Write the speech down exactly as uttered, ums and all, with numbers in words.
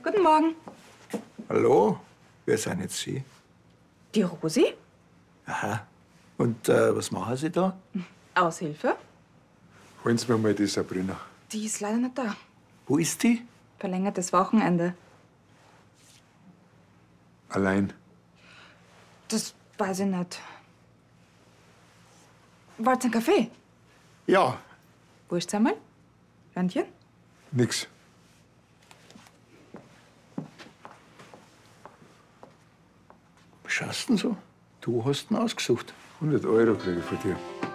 Guten Morgen. Hallo? Wer sind jetzt Sie? Die Rosi? Aha. Und äh, was machen Sie da? Aushilfe? Holen Sie mir mal die Sabrina. Die ist leider nicht da. Wo ist die? Verlängertes Wochenende. Allein. Das weiß ich nicht. Wollt ihr einen Kaffee? Ja. Wo ist's einmal? Landchen? Nix. Was schaust denn so? Du hast ihn ausgesucht. hundert Euro kriege ich von dir.